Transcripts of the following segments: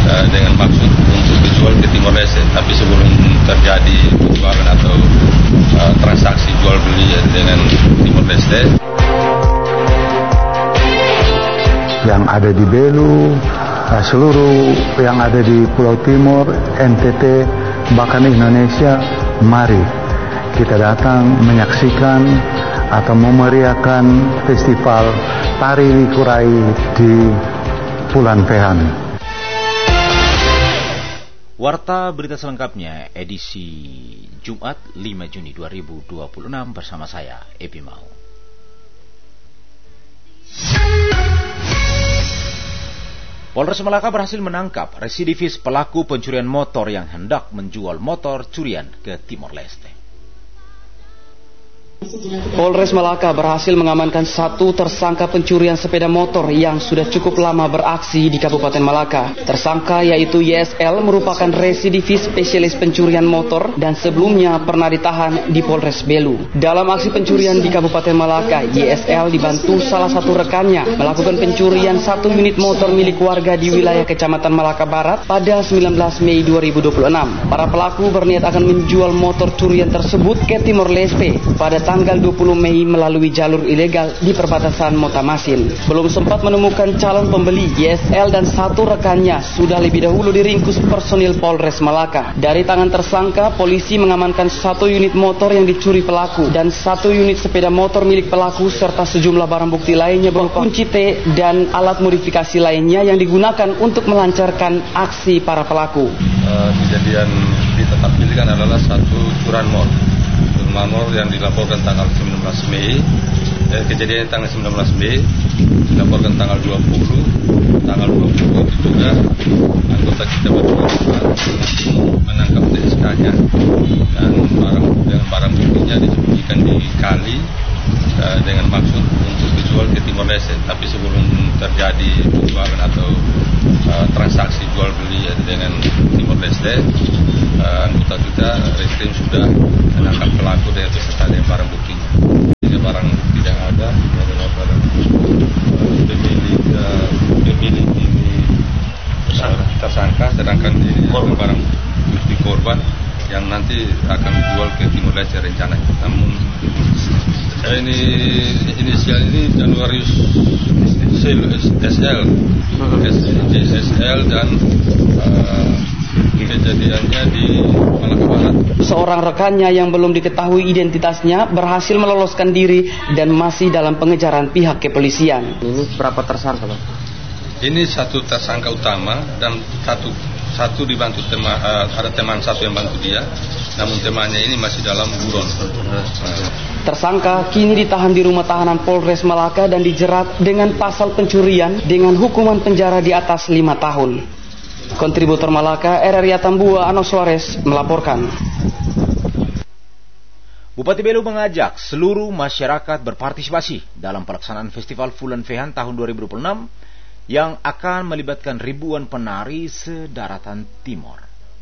dengan maksud untuk dijual ke Timor Leste, tapi sebelum terjadi penjualan atau transaksi jual beli dengan Timor Leste. Yang ada di Belu, seluruh yang ada di Pulau Timor, NTT, bahkan Indonesia, mari kita datang menyaksikan atau memeriahkan festival Tari Likurai di Pulan Fehan. Warta berita selengkapnya edisi Jumat 5 Juni 2026 bersama saya, Epi Mau. Polres Malaka berhasil menangkap residivis pelaku pencurian motor yang hendak menjual motor curian ke Timor Leste. Polres Malaka berhasil mengamankan satu tersangka pencurian sepeda motor yang sudah cukup lama beraksi di Kabupaten Malaka. Tersangka yaitu YSL merupakan residivis spesialis pencurian motor dan sebelumnya pernah ditahan di Polres Belu. Dalam aksi pencurian di Kabupaten Malaka, YSL dibantu salah satu rekannya melakukan pencurian satu unit motor milik warga di wilayah Kecamatan Malaka Barat pada 19 Mei 2026. Para pelaku berniat akan menjual motor curian tersebut ke Timor Leste pada tanggal 20 Mei melalui jalur ilegal di perbatasan Motamasin. Belum sempat menemukan calon pembeli, YSL dan satu rekannya sudah lebih dahulu diringkus personil Polres Malaka. Dari tangan tersangka, polisi mengamankan satu unit motor yang dicuri pelaku dan satu unit sepeda motor milik pelaku serta sejumlah barang bukti lainnya berupa kunci T dan alat modifikasi lainnya yang digunakan untuk melancarkan aksi para pelaku. Kejadian ditetap pilihkan adalah satu curanmor yang dilaporkan tanggal 19 Mei, kejadian tanggal 19 Mei, dilaporkan tanggal 20, tanggal 20 itu juga anggota kita berdua menangkap TSK-nya dan barang buktinya disembunyikan di kali dengan maksud untuk dijual ke Timor Leste, tapi sebelum terjadi penjualan atau transaksi jual beli dengan Timor Leste, anggota kita reskrim sudah menangkap pelaku dengan beserta dengan barang buktinya. Ini barang bukti yang ada adalah barang pemilik ini tersangka, sedangkan ini barang bukti korban yang nanti akan dijual ke Timor Leste rencananya. Namun ini inisial ini Januarius SL dan kejadiannya di Malaka Barat. Seorang rekannya yang belum diketahui identitasnya berhasil meloloskan diri dan masih dalam pengejaran pihak kepolisian. Ini berapa tersangka, Pak? Ini satu tersangka utama dan satu dibantu ada teman satu yang bantu dia, namun temannya ini masih dalam buron. Tersangka kini ditahan di rumah tahanan Polres Malaka dan dijerat dengan pasal pencurian dengan hukuman penjara di atas 5 tahun. Kontributor Malaka, RRI Atambua, Ano Suarez melaporkan. Bupati Belu mengajak seluruh masyarakat berpartisipasi dalam pelaksanaan Festival Fulan Fehan tahun 2026 yang akan melibatkan ribuan penari sedaratan Timor.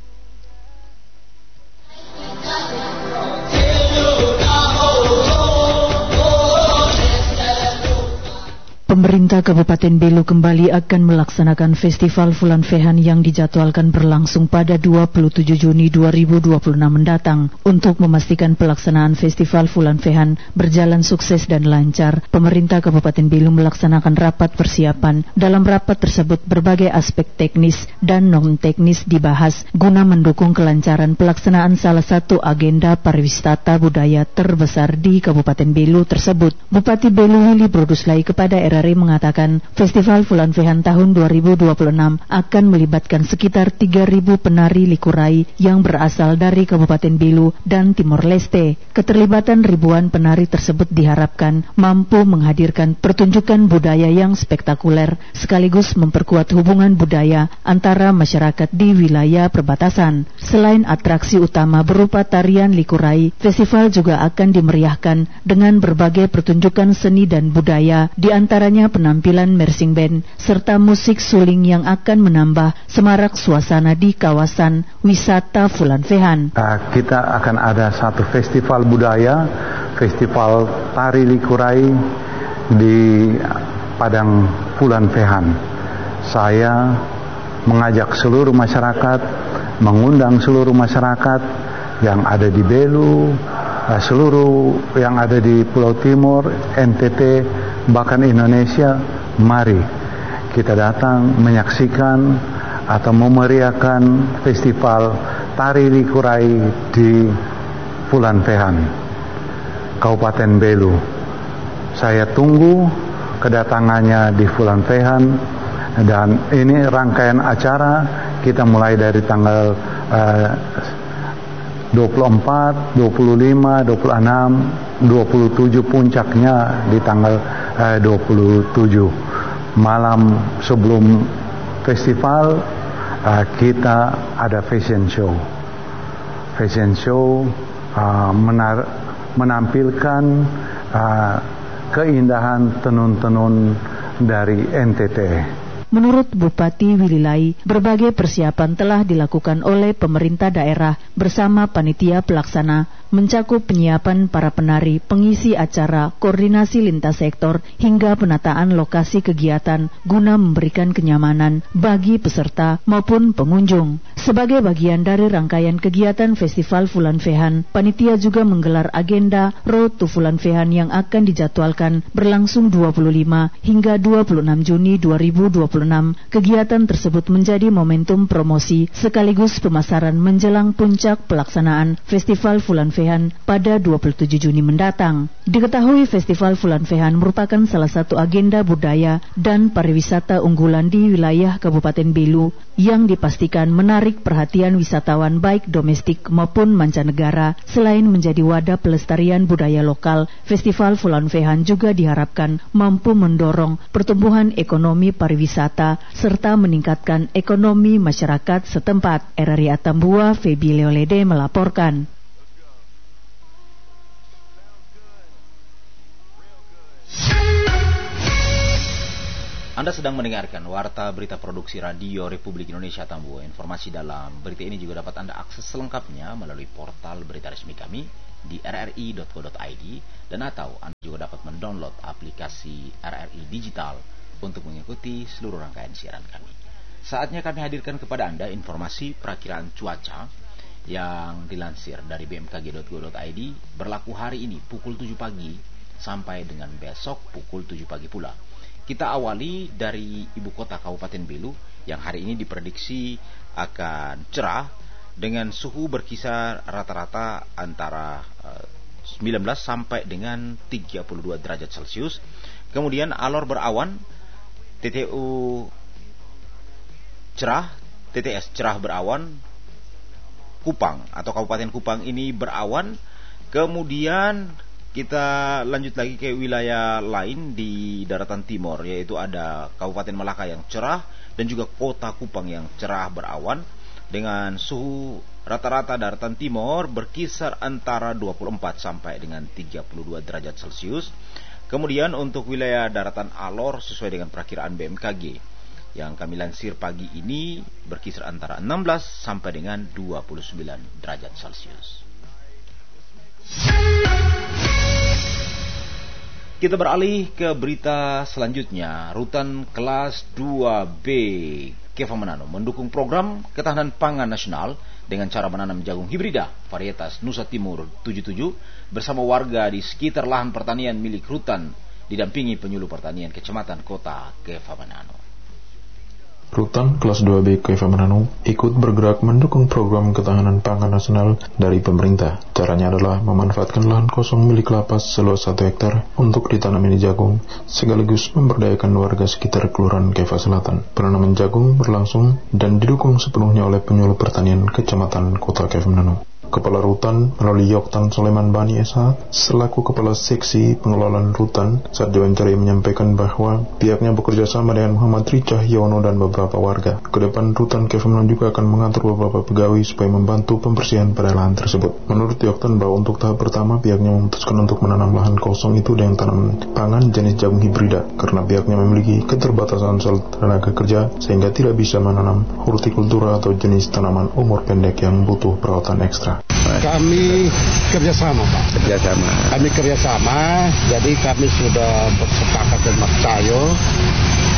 Pemerintah Kabupaten Belu kembali akan melaksanakan Festival Fulan Fehan yang dijadwalkan berlangsung pada 27 Juni 2026 mendatang. Untuk memastikan pelaksanaan Festival Fulan Fehan berjalan sukses dan lancar, pemerintah Kabupaten Belu melaksanakan rapat persiapan. Dalam rapat tersebut berbagai aspek teknis dan non-teknis dibahas guna mendukung kelancaran pelaksanaan salah satu agenda pariwisata budaya terbesar di Kabupaten Belu tersebut. Bupati Belu Lili Broduslai kepada RRI mengatakan Festival Fulan Fehan tahun 2026 akan melibatkan sekitar 3.000 penari likurai yang berasal dari Kabupaten Belu dan Timor Leste. Keterlibatan ribuan penari tersebut diharapkan mampu menghadirkan pertunjukan budaya yang spektakuler sekaligus memperkuat hubungan budaya antara masyarakat di wilayah perbatasan. Selain atraksi utama berupa tarian likurai, festival juga akan dimeriahkan dengan berbagai pertunjukan seni dan budaya, di antaranya penampilan marching band serta musik suling yang akan menambah semarak suasana di kawasan wisata Fulan Fehan. Kita akan ada satu festival budaya, festival tari likurai di Padang Fulan Fehan. Saya mengajak seluruh masyarakat, mengundang seluruh masyarakat yang ada di Belu, seluruh yang ada di Pulau Timur, NTT, bahkan Indonesia, mari kita datang menyaksikan atau memeriahkan festival Tari Likurai di Fulan Fehan, Kabupaten Belu. Saya tunggu kedatangannya di Fulan Fehan, dan ini rangkaian acara kita mulai dari tanggal 24, 25, 26, 27, puncaknya di tanggal 27. Malam sebelum festival kita ada fashion show. Fashion show menampilkan keindahan tenun-tenun dari NTT. Menurut Bupati Willy Lai, berbagai persiapan telah dilakukan oleh pemerintah daerah bersama panitia pelaksana, mencakup penyiapan para penari, pengisi acara, koordinasi lintas sektor, hingga penataan lokasi kegiatan guna memberikan kenyamanan bagi peserta maupun pengunjung. Sebagai bagian dari rangkaian kegiatan Festival Fulan Fehan, panitia juga menggelar agenda Road to Fulan Fehan yang akan dijadwalkan berlangsung 25 hingga 26 Juni 2026. Kegiatan tersebut menjadi momentum promosi sekaligus pemasaran menjelang puncak pelaksanaan Festival Fulan Fehan pada 27 Juni mendatang. Diketahui Festival Fulan Fehan merupakan salah satu agenda budaya dan pariwisata unggulan di wilayah Kabupaten Belu yang dipastikan menarik perhatian wisatawan baik domestik maupun mancanegara. Selain menjadi wadah pelestarian budaya lokal, Festival Fulan Fehan juga diharapkan mampu mendorong pertumbuhan ekonomi pariwisata serta meningkatkan ekonomi masyarakat setempat. RRI Atambua, Febi Leolede melaporkan. Anda sedang mendengarkan Warta Berita Produksi Radio Republik Indonesia Atambua. Informasi dalam berita ini juga dapat Anda akses selengkapnya melalui portal berita resmi kami di rri.co.id, dan atau Anda juga dapat mendownload aplikasi RRI Digital untuk mengikuti seluruh rangkaian siaran kami. Saatnya kami hadirkan kepada Anda informasi perakiraan cuaca yang dilansir dari bmkg.go.id berlaku hari ini pukul 7 pagi sampai dengan besok pukul 7 pagi pula. Kita awali dari ibu kota Kabupaten Belu yang hari ini diprediksi akan cerah dengan suhu berkisar rata-rata antara 19 sampai dengan 32 derajat Celcius. Kemudian Alor berawan, TTU cerah, TTS cerah berawan, Kupang atau Kabupaten Kupang ini berawan. Kemudian kita lanjut lagi ke wilayah lain di daratan timur, yaitu ada Kabupaten Malaka yang cerah dan juga Kota Kupang yang cerah berawan dengan suhu rata-rata daratan timur berkisar antara 24 sampai dengan 32 derajat Celcius. Kemudian untuk wilayah daratan Alor sesuai dengan perakiraan BMKG yang kami lansir pagi ini berkisar antara 16 sampai dengan 29 derajat Celcius. Kita beralih ke berita selanjutnya. Rutan kelas 2B Keva Manado mendukung program ketahanan pangan nasional dengan cara menanam jagung hibrida varietas Nusa Timur 77 bersama warga di sekitar lahan pertanian milik rutan didampingi penyuluh pertanian Kecamatan Kota Keva Manado. Rutan kelas 2B Keva Manado ikut bergerak mendukung program ketahanan pangan nasional dari pemerintah. Caranya adalah memanfaatkan lahan kosong milik lapas seluas 1 hektar untuk ditanami jagung, sekaligus memberdayakan warga sekitar Kelurahan Keva Selatan. Penanaman jagung berlangsung dan didukung sepenuhnya oleh penyuluh pertanian Kecamatan Kota Keva Manado. Kepala Rutan melalui Yoktan Soleman Bani SH selaku Kepala Seksi Pengelolaan Rutan saat diwawancarai menyampaikan bahwa pihaknya bekerja sama dengan Muhammad Tri Cahyono dan beberapa warga. Kedepan Rutan Keva Manado juga akan mengatur beberapa pegawai supaya membantu pembersihan pada lahan tersebut. Menurut Yoktan bahwa untuk tahap pertama pihaknya memutuskan untuk menanam lahan kosong itu dengan tanaman pangan jenis jagung hibrida karena pihaknya memiliki keterbatasan soal tenaga kerja sehingga tidak bisa menanam hortikultura atau jenis tanaman umur pendek yang butuh perawatan ekstra. Kami kerjasama, Pak. Kami kerjasama, jadi kami sudah bersepakat dengan Mas Cahyo untuk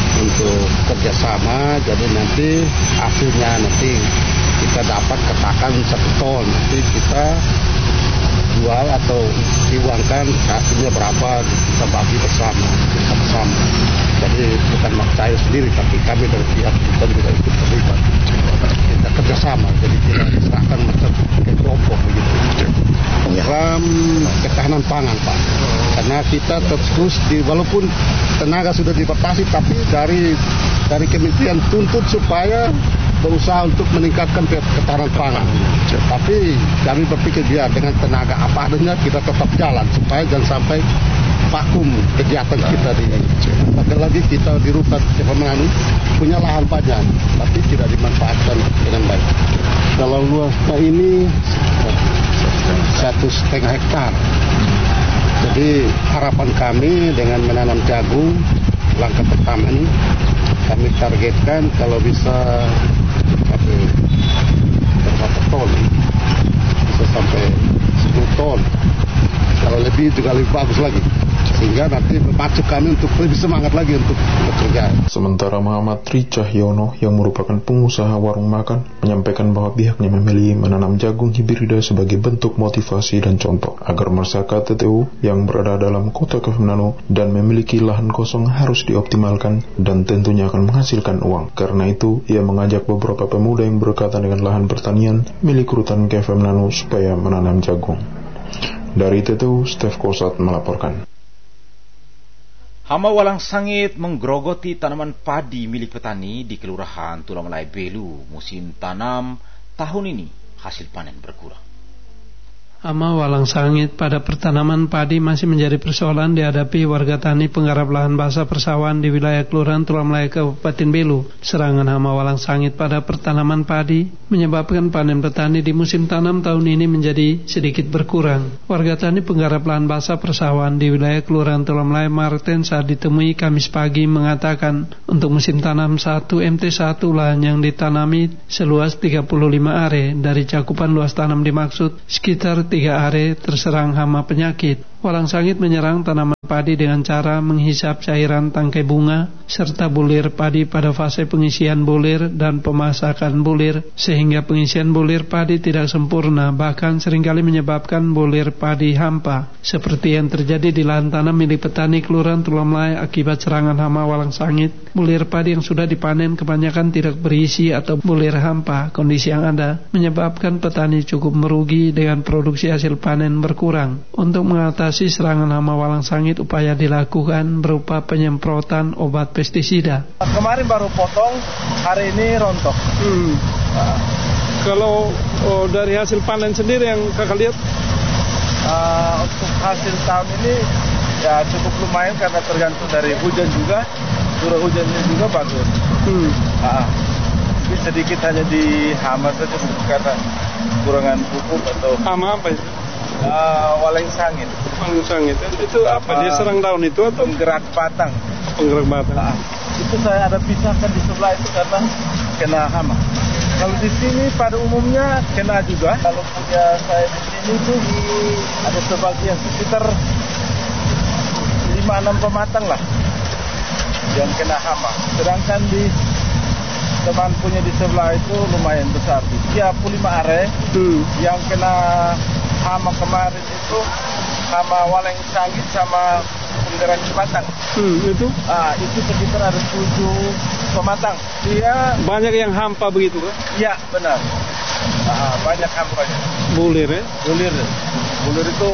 untuk kerjasama, jadi nanti hasilnya nanti kita dapat katakan 1 ton, nanti kita jual atau diuangkan hasilnya berapa kita bagi bersama. Jadi bukan saya sendiri, tapi kami dari pihak kita juga ikut terlibat. Kita kerjasama, jadi tidak diserahkan macam kelompok begitu. Dalam ketahanan pangan, Pak, karena kita terus walaupun tenaga sudah dibatasi, tapi dari kementerian tuntut supaya berusaha untuk meningkatkan ketahanan pangan. Tapi kami berpikir biar dengan tenaga apa adanya kita tetap jalan supaya jangan sampai vakum kegiatan kita di. Sekali lagi kita di Rutan Kemenanu punya lahan banyak, tapi tidak dimanfaatkan dengan baik. Kalau luasnya ini 1,5 hektar. Jadi harapan kami dengan menanam jagung langkah pertama ini kami targetkan kalau bisa berapa ton, bisa sampai 10 ton. Kalau lebih juga lebih bagus lagi, sehingga nanti memacu kami untuk lebih semangat lagi untuk bekerja. Sementara Muhammad Tri Cahyono yang merupakan pengusaha warung makan menyampaikan bahwa pihaknya memilih menanam jagung hibrida sebagai bentuk motivasi dan contoh agar masyarakat TTU yang berada dalam kota Kemenanu dan memiliki lahan kosong harus dioptimalkan dan tentunya akan menghasilkan uang. Karena itu, ia mengajak beberapa pemuda yang berkaitan dengan lahan pertanian milik Rutan Kemenanu supaya menanam jagung. Dari TTU, Stef Kosat melaporkan. Hama walang sangit menggerogoti tanaman padi milik petani di Kelurahan Tulamulai Belu. Musim tanam tahun ini hasil panen berkurang. Hama walang sangit pada pertanaman padi masih menjadi persoalan dihadapi warga tani penggarap lahan basah persawahan di wilayah Kelurahan Tulamulai Kabupaten Belu. Serangan hama walang sangit pada pertanaman padi menyebabkan panen petani di musim tanam tahun ini menjadi sedikit berkurang. Warga tani penggarap lahan basah persawahan di wilayah Kelurahan Tulamulai Marten saat ditemui Kamis pagi mengatakan untuk musim tanam 1 MT1 lahan yang ditanami seluas 35 are dari cakupan luas tanam dimaksud sekitar 3 are terserang hama penyakit. Walang sangit menyerang tanaman padi dengan cara menghisap cairan tangkai bunga serta bulir padi pada fase pengisian bulir dan pemasakan bulir, sehingga pengisian bulir padi tidak sempurna, bahkan seringkali menyebabkan bulir padi hampa seperti yang terjadi di lahan tanam milik petani Kelurahan Tulamulai akibat serangan hama walang sangit. Bulir padi yang sudah dipanen kebanyakan tidak berisi atau bulir hampa. Kondisi yang ada menyebabkan petani cukup merugi dengan produksi hasil panen berkurang. Untuk mengatasi serangan hama walang sangit, upaya dilakukan berupa penyemprotan obat pestisida. Kemarin baru potong, hari ini rontok. Kalau dari hasil panen sendiri yang kakak lihat, untuk hasil tahun ini ya cukup lumayan karena tergantung dari hujan juga. Curah hujannya juga bagus. Tapi sedikit hanya di hama saja karena kurangan pupuk atau hama apa itu? Walang sangit. Walang sangit itu apa? Dia serang daun itu atau penggerak batang? Penggerak batang. Itu saya ada pisahkan di sebelah itu karena kena hama. Kalau di sini pada umumnya kena juga. Kalau punya saya di sini tuh ada sebagian sekitar 5-6 pematang lah yang kena hama. Sedangkan di teman punya di sebelah itu lumayan besar. 35 are yang kena hama kemarin itu hama walang sangit sama penggerak batang. Itu? Itu sekitar ada 7 pematang. Dia banyak yang hampa begitu kan? Iya, benar. Banyak hampanya. Bulir ya? Bulir itu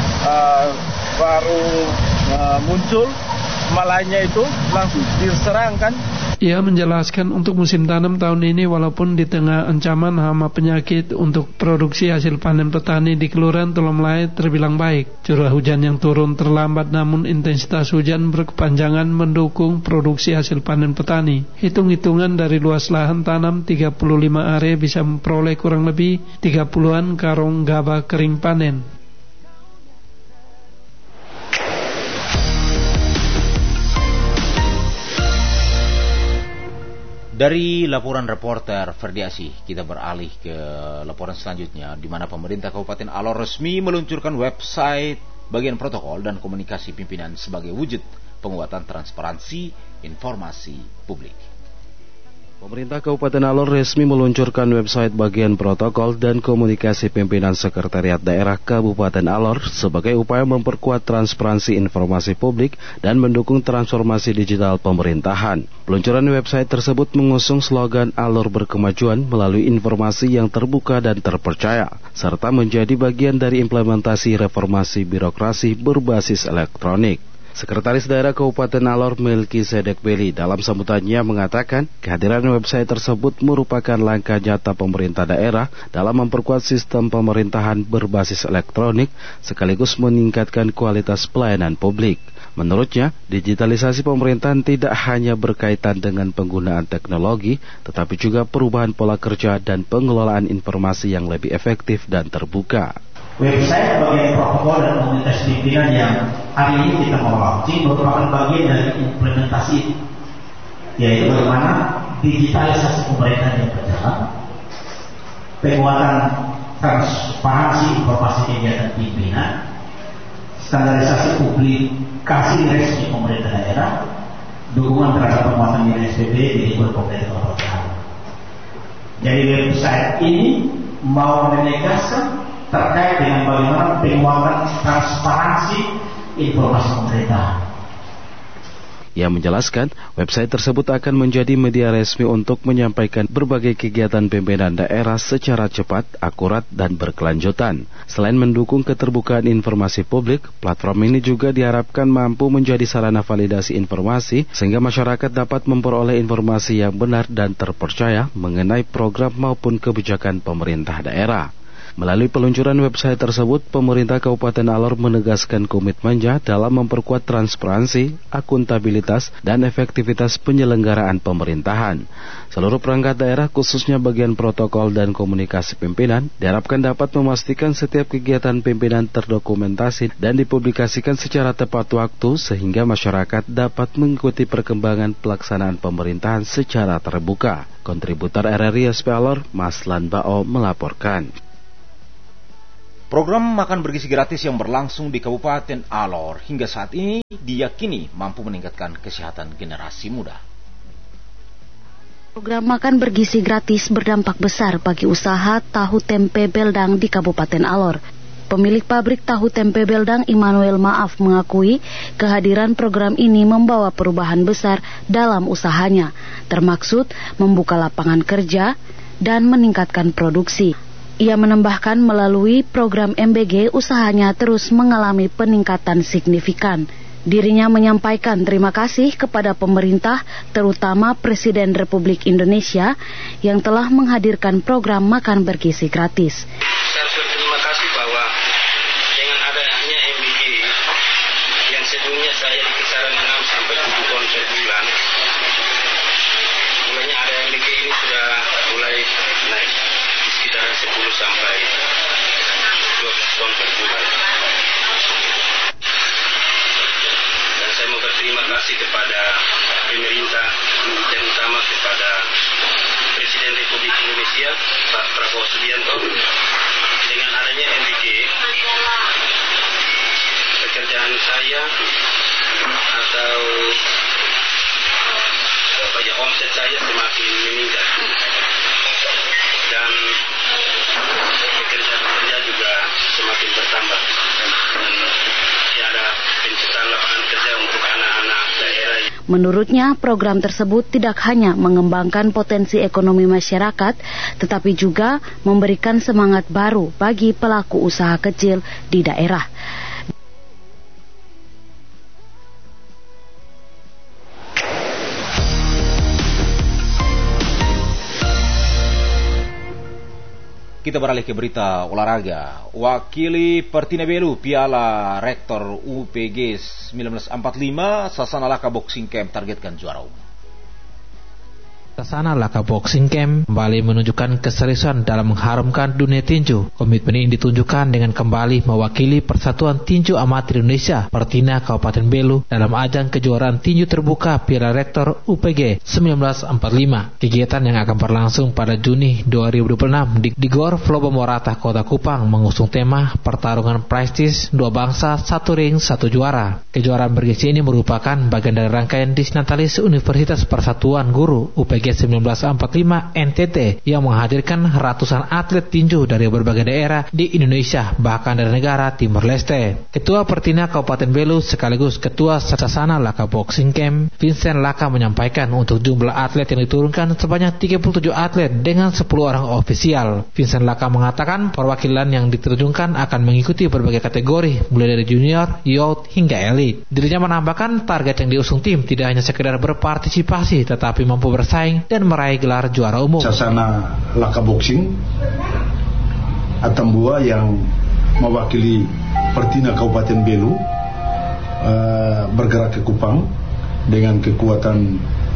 baru muncul, malainya itu langsung diserang kan. Ia menjelaskan untuk musim tanam tahun ini walaupun di tengah ancaman hama penyakit, untuk produksi hasil panen petani di Kelurahan Tulamulai terbilang baik. Curah hujan yang turun terlambat namun intensitas hujan berkepanjangan mendukung produksi hasil panen petani. Hitung-hitungan dari luas lahan tanam 35 are bisa memperoleh kurang lebih 30-an karung gabah kering panen. Dari laporan reporter Ferdi Asih, kita beralih ke laporan selanjutnya, di mana pemerintah Kabupaten Alor resmi meluncurkan website bagian protokol dan komunikasi pimpinan sebagai wujud penguatan transparansi informasi publik. Pemerintah Kabupaten Alor resmi meluncurkan website bagian protokol dan komunikasi pimpinan Sekretariat Daerah Kabupaten Alor sebagai upaya memperkuat transparansi informasi publik dan mendukung transformasi digital pemerintahan. Peluncuran website tersebut mengusung slogan Alor Berkemajuan melalui informasi yang terbuka dan terpercaya, serta menjadi bagian dari implementasi reformasi birokrasi berbasis elektronik. Sekretaris Daerah Kabupaten Alor Melkisedek Beli dalam sambutannya mengatakan kehadiran website tersebut merupakan langkah nyata pemerintah daerah dalam memperkuat sistem pemerintahan berbasis elektronik sekaligus meningkatkan kualitas pelayanan publik. Menurutnya, digitalisasi pemerintahan tidak hanya berkaitan dengan penggunaan teknologi, tetapi juga perubahan pola kerja dan pengelolaan informasi yang lebih efektif dan terbuka. Website bagian protokol dan komunitas pimpinan yang hari ini kita mau launching merupakan bagian dari implementasi, yaitu bagaimana digitalisasi pemerintahan yang berjalan, penguatan transparansi informasi kegiatan pimpinan, standarisasi publikasi resmi pemerintah daerah, dukungan terhadap penguatan nilai SPB di lingkungan pemerintah kabupaten. Jadi website ini mau menegaskan terkait dengan bagaimana penguatan transparansi informasi pemerintahan. Ia menjelaskan, website tersebut akan menjadi media resmi untuk menyampaikan berbagai kegiatan pimpinan daerah secara cepat, akurat, dan berkelanjutan. Selain mendukung keterbukaan informasi publik, platform ini juga diharapkan mampu menjadi sarana validasi informasi sehingga masyarakat dapat memperoleh informasi yang benar dan terpercaya mengenai program maupun kebijakan pemerintah daerah. Melalui peluncuran website tersebut, pemerintah Kabupaten Alor menegaskan komitmennya dalam memperkuat transparansi, akuntabilitas, dan efektivitas penyelenggaraan pemerintahan. Seluruh perangkat daerah, khususnya bagian protokol dan komunikasi pimpinan, diharapkan dapat memastikan setiap kegiatan pimpinan terdokumentasi dan dipublikasikan secara tepat waktu sehingga masyarakat dapat mengikuti perkembangan pelaksanaan pemerintahan secara terbuka. Kontributor RRI SP Alor, Maslan Bao melaporkan. Program makan bergizi gratis yang berlangsung di Kabupaten Alor hingga saat ini diyakini mampu meningkatkan kesehatan generasi muda. Program makan bergizi gratis berdampak besar bagi usaha tahu tempe Beldang di Kabupaten Alor. Pemilik pabrik tahu tempe Beldang Immanuel Maaf mengakui kehadiran program ini membawa perubahan besar dalam usahanya, termaksud membuka lapangan kerja dan meningkatkan produksi. Ia menambahkan melalui program MBG usahanya terus mengalami peningkatan signifikan. Dirinya menyampaikan terima kasih kepada pemerintah, terutama Presiden Republik Indonesia yang telah menghadirkan program makan bergizi gratis. Saya berterima kasih bahwa dengan adanya MBG yang sebelumnya saya di kisaran 6 sampai 7 ton per bulan, mulanya ada MBG ini sudah mulai naik sekitaran 10 sampai 12 ton per bulan. Dan saya mau berterima kasih kepada pemerintah dan utama kepada Presiden Republik Indonesia Pak Prabowo Subianto. Dengan adanya MBG, pekerjaan saya atau omset saya semakin meningkat. Dan pekerja juga semakin bertambah dan ada penciptaan lapangan kerja untuk anak-anak daerah. Menurutnya, program tersebut tidak hanya mengembangkan potensi ekonomi masyarakat, tetapi juga memberikan semangat baru bagi pelaku usaha kecil di daerah. Kita beralih ke berita olahraga. Wakili Pertina Belu Piala Rektor UPG 1945, Sasana Laka Boxing Camp targetkan juara umum. Sasana Laka Boxing Camp kembali menunjukkan keseriusan dalam mengharumkan dunia tinju. Komitmen ini ditunjukkan dengan kembali mewakili Persatuan Tinju Amatir Indonesia Pertina Kabupaten Belu dalam ajang kejuaraan tinju terbuka Piala Rektor UPG 1945. Kegiatan yang akan berlangsung pada Juni 2026 di Gor Flobo Morata, Kota Kupang mengusung tema pertarungan prestis dua bangsa, satu ring, satu juara. Kejuaraan bergengsi ini merupakan bagian dari rangkaian Disnatalis Universitas Persatuan Guru UPG 1945 NTT yang menghadirkan ratusan atlet tinju dari berbagai daerah di Indonesia, bahkan dari negara Timor Leste. Ketua Pertina Kabupaten Belu sekaligus Ketua Sasana Laka Boxing Camp, Vincent Laka menyampaikan untuk jumlah atlet yang diturunkan sebanyak 37 atlet dengan 10 orang ofisial. Vincent Laka mengatakan perwakilan yang diterjunkan akan mengikuti berbagai kategori mulai dari junior, youth hingga elite. Dirinya menambahkan target yang diusung tim tidak hanya sekedar berpartisipasi tetapi mampu bersaing dan meraih gelar juara umum. Sasana Laka Boxing Atambua yang mewakili Pertina Kabupaten Belu bergerak ke Kupang dengan kekuatan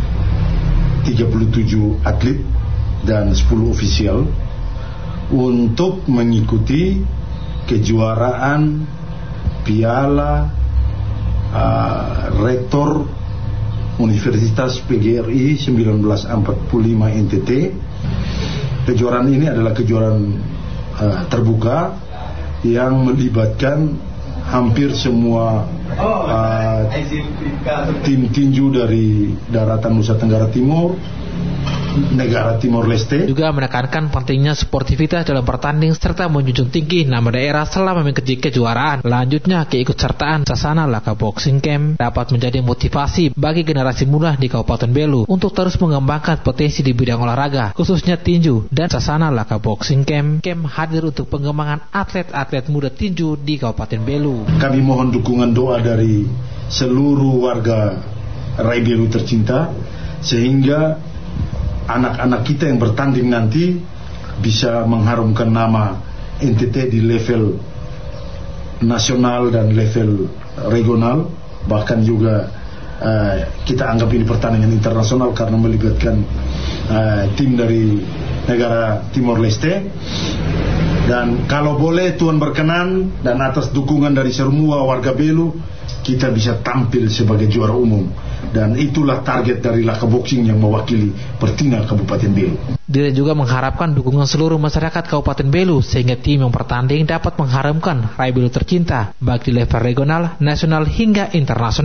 37 atlet dan 10 ofisial untuk mengikuti kejuaraan Piala Rektor Universitas PGRI 1945 NTT. Kejuaraan ini adalah kejuaraan terbuka yang melibatkan hampir semua tim tinju dari daratan Nusa Tenggara Timur, negara Timor Leste. Juga menekankan pentingnya sportivitas dalam bertanding serta menjunjung tinggi nama daerah selama mengikuti kejuaraan. Lanjutnya, keikutsertaan Sasana Laka Boxing Camp dapat menjadi motivasi bagi generasi muda di Kabupaten Belu untuk terus mengembangkan potensi di bidang olahraga, khususnya tinju. Dan Sasana Laka Boxing Camp hadir untuk pengembangan atlet-atlet muda tinju di Kabupaten Belu. Kami mohon dukungan doa dari seluruh warga Rai Belu tercinta sehingga anak-anak kita yang bertanding nanti bisa mengharumkan nama NTT di level nasional dan level regional, bahkan juga kita anggap ini pertandingan internasional karena melibatkan tim dari negara Timor Leste. Dan kalau boleh Tuhan berkenan dan atas dukungan dari semua warga Belu, kita bisa tampil sebagai juara umum. Dan itulah target dari Laka Boxing yang mewakili Pertina Kabupaten Belu. Dia juga mengharapkan dukungan seluruh masyarakat Kabupaten Belu sehingga tim yang bertanding dapat mengharumkan Rai Belu tercinta baik di level regional, nasional hingga internasional.